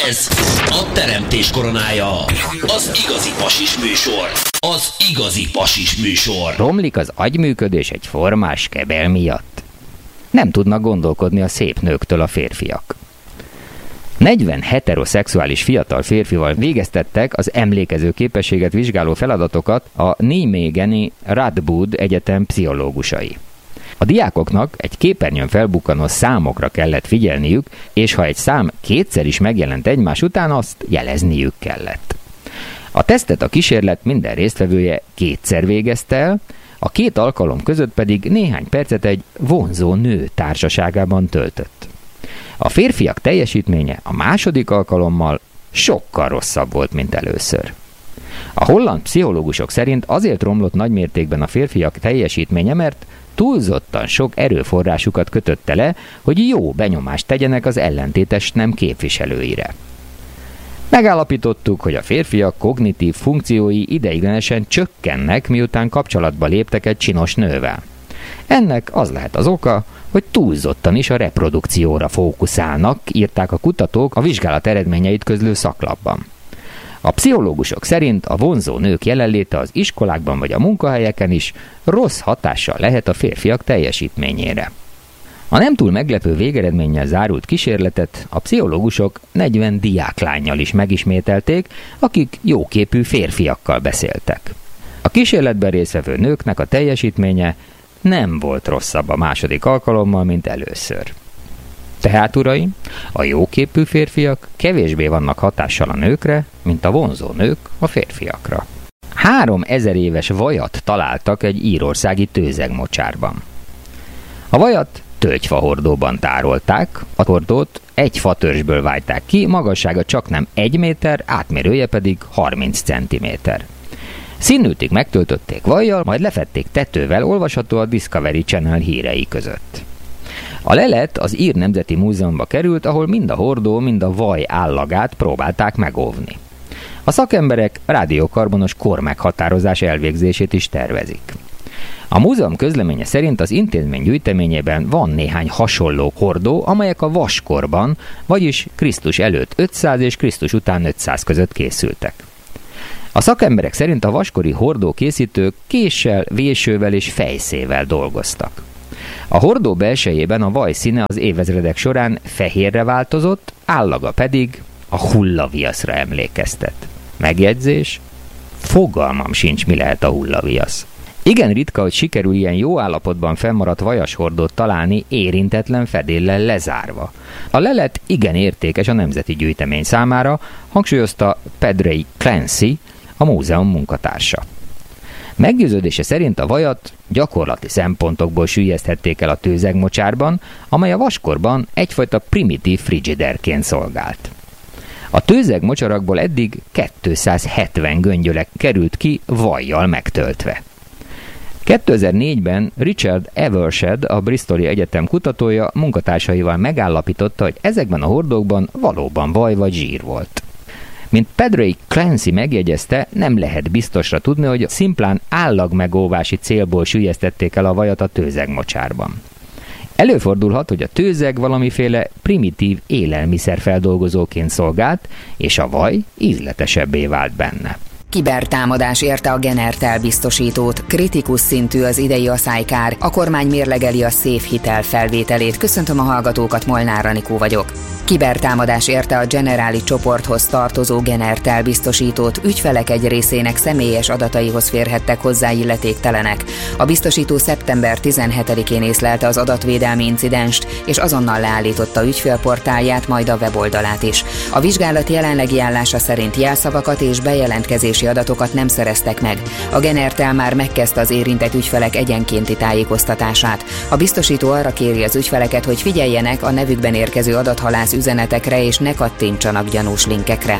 Ez a teremtés koronája. Az igazi pasis műsor. Az igazi pasis műsor. Romlik az agyműködés egy formás kebel miatt? Nem tudnak gondolkodni a szép nőktől a férfiak. 40 heteroszexuális fiatal férfival végeztettek az emlékező képességet vizsgáló feladatokat a Nijmegeni Radboud Egyetem pszichológusai. A diákoknak egy képernyőn felbukkanó számokra kellett figyelniük, és ha egy szám kétszer is megjelent egymás után, azt jelezniük kellett. A tesztet a kísérlet minden résztvevője kétszer végezte el, a két alkalom között pedig néhány percet egy vonzó nő társaságában töltött. A férfiak teljesítménye a második alkalommal sokkal rosszabb volt, mint először. A holland pszichológusok szerint azért romlott nagymértékben a férfiak teljesítménye, mert túlzottan sok erőforrásukat kötötte le, hogy jó benyomást tegyenek az ellentétes nem képviselőire. Megállapítottuk, hogy a férfiak kognitív funkciói ideiglenesen csökkennek, miután kapcsolatba léptek egy csinos nővel. Ennek az lehet az oka, hogy túlzottan is a reprodukcióra fókuszálnak, írták a kutatók a vizsgálat eredményeit közlő szaklapban. A pszichológusok szerint a vonzó nők jelenléte az iskolákban vagy a munkahelyeken is rossz hatással lehet a férfiak teljesítményére. A nem túl meglepő végeredménnyel zárult kísérletet a pszichológusok 40 diáklánnyal is megismételték, akik jóképű férfiakkal beszéltek. A kísérletben résztvevő nőknek a teljesítménye nem volt rosszabb a második alkalommal, mint először. Tehát, uraim, a jóképű férfiak kevésbé vannak hatással a nőkre, mint a vonzó nők a férfiakra. 3000 éves vajat találtak egy írországi tőzegmocsárban. A vajat tölgyfahordóban tárolták, a hordót egy fatörzsből vájták ki, magassága csaknem 1 méter, átmérője pedig 30 cm. Színültig megtöltötték vajjal, majd lefedték tetővel, olvasható a Discovery Channel hírei között. A lelet az Ír Nemzeti Múzeumba került, ahol mind a hordó, mind a vaj állagát próbálták megóvni. A szakemberek rádiókarbonos kormeghatározás elvégzését is tervezik. A múzeum közleménye szerint az intézmény gyűjteményében van néhány hasonló hordó, amelyek a vaskorban, vagyis Krisztus előtt 500 és Krisztus után 500 között készültek. A szakemberek szerint a vaskori hordó készítők késsel, vésővel és fejszével dolgoztak. A hordó belsejében a vaj színe az évezredek során fehérre változott, állaga pedig a hullaviaszra emlékeztet. Megjegyzés? Fogalmam sincs, mi lehet a hullaviasz. Igen ritka, hogy sikerül ilyen jó állapotban fennmaradt vajashordót találni érintetlen fedéllel lezárva. A lelet igen értékes a nemzeti gyűjtemény számára, hangsúlyozta Padraig Clancy, a múzeum munkatársa. Meggyőződése szerint a vajat gyakorlati szempontokból süllyeszthették el a tőzegmocsárban, amely a vaskorban egyfajta primitív frigiderként szolgált. A tőzegmocsarakból eddig 270 göngyölek került ki vajjal megtöltve. 2004-ben Richard Evershed, a Bristoli Egyetem kutatója munkatársaival megállapította, hogy ezekben a hordókban valóban vaj vagy zsír volt. Mint Padraig Clancy megjegyezte, nem lehet biztosra tudni, hogy szimplán állagmegóvási célból süllyesztették el a vajat a tőzegmocsárban. Előfordulhat, hogy a tőzeg valamiféle primitív élelmiszerfeldolgozóként szolgált, és a vaj ízletesebbé vált benne. Kibertámadás érte a Genertel biztosítót. Kritikus szintű az idei asszálykár. A kormány mérlegeli a SZÉF hitel felvételét. Köszöntöm a hallgatókat, Molnár Anikó vagyok. Kibertámadás érte a Generáli csoporthoz tartozó Genertel biztosítót. Ügyfelek egy részének személyes adataihoz férhettek hozzá illetéktelenek. A biztosító szeptember 17-én észlelte az adatvédelmi incidenst, és azonnal leállította ügyfélportálját, majd a weboldalát is. A vizsgálat jelenlegi állása szerint jelszavakat és bejelentkezési adatokat nem szereztek meg. A Genertel már megkezdte az érintett ügyfelek egyenkénti tájékoztatását. A biztosító arra kéri az ügyfeleket, hogy figyeljenek a nevükben érkező adathalász üzenetekre és ne kattintsanak gyanús linkekre.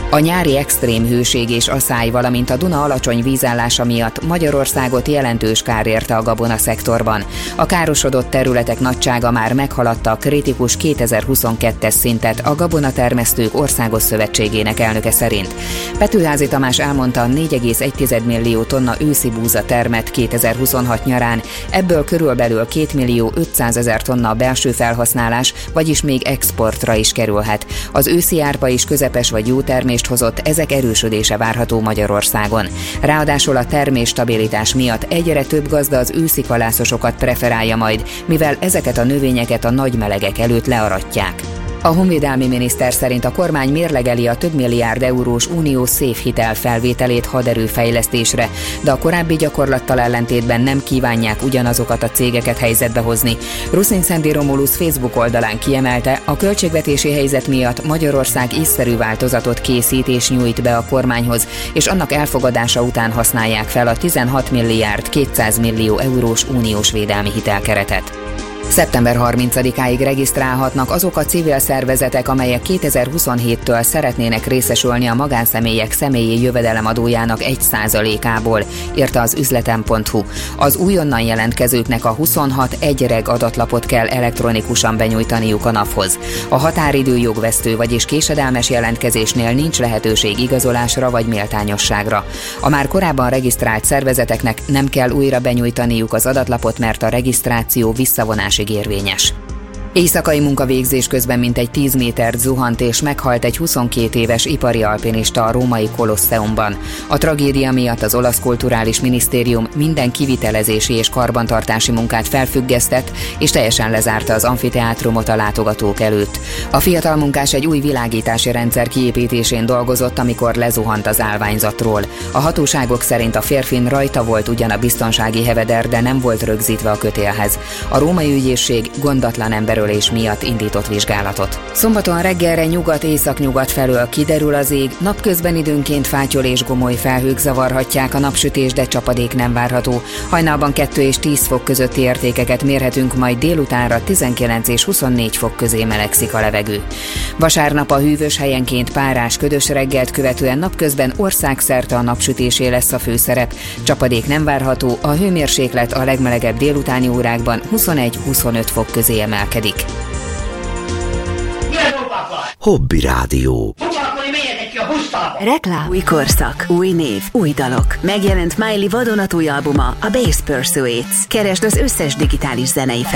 A nyári extrém hőség és aszály, valamint a Duna alacsony vízállása miatt Magyarországot jelentős kár érte a gabonaszektorban. A károsodott területek nagysága már meghaladta a kritikus 2022-es szintet a Gabonatermesztők Országos Szövetségének elnöke szerint. Petőházy Tamás elmondta, 4,1 millió tonna őszi búza termett 2026 nyarán, ebből körülbelül 2 millió 500 000 tonna a belső felhasználás, vagyis még exportra is kerülhet. Az őszi árpa is közepes vagy jó termést hozott, ezek erősödése várható Magyarországon. Ráadásul a termésstabilitás miatt egyre több gazda az őszi kalászosokat preferálja majd, mivel ezeket a növényeket a nagy melegek előtt learatják. A honvédelmi miniszter szerint a kormány mérlegeli a több milliárd eurós uniós széfhitel felvételét haderőfejlesztésre, de a korábbi gyakorlattal ellentétben nem kívánják ugyanazokat a cégeket helyzetbe hozni. Ruszin Szendi Romulus Facebook oldalán kiemelte, a költségvetési helyzet miatt Magyarország észszerű változatot készít és nyújt be a kormányhoz, és annak elfogadása után használják fel a 16 milliárd 200 millió eurós uniós védelmi hitelkeretet. Szeptember 30-áig regisztrálhatnak azok a civil szervezetek, amelyek 2027-től szeretnének részesülni a magánszemélyek személyi jövedelemadójának 1%-ából, írta az üzletem.hu. Az újonnan jelentkezőknek a 26 egyreg adatlapot kell elektronikusan benyújtaniuk a NAV-hoz. A határidő jogvesztő, vagyis késedelmes jelentkezésnél nincs lehetőség igazolásra vagy méltányosságra. A már korábban regisztrált szervezeteknek nem kell újra benyújtaniuk az adatlapot, mert a regisztráció visszavonásig érvényes. Éjszakai munkavégzés közben mintegy 10 métert zuhant és meghalt egy 22 éves ipari alpinista a római Kolosseumban. A tragédia miatt az olasz kulturális minisztérium minden kivitelezési és karbantartási munkát felfüggesztett, és teljesen lezárta az amfiteátrumot a látogatók előtt. A fiatal munkás egy új világítási rendszer kiépítésén dolgozott, amikor lezuhant az állványzatról. A hatóságok szerint a férfin rajta volt ugyan a biztonsági heveder, de nem volt rögzítve a kötélhez. A római ügyészség gondatlan emberről és miatt indított vizsgálatot. Szombaton reggelre nyugat-északnyugat felől kiderül az ég, napközben időnként fátyol és gomoly felhők zavarhatják a napsütés, de csapadék nem várható. Hajnalban 2 és 10 fok közötti értékeket mérhetünk, majd délutánra 19 és 24 fok közé melegszik a levegő. Vasárnap a hűvös, helyenként párás, ködös reggelt követően napközben országszerte a napsütésé lesz a főszerep. Csapadék nem várható, a hőmérséklet a legmelegebb délutáni órákban 21-25 fok közé emelkedik. Hobby Rádió. Reklám. Új korszak, új név, új dalok. Megjelent Miley vadonatúj albuma, a Bass Pursuits. Keresd az összes digitális zenei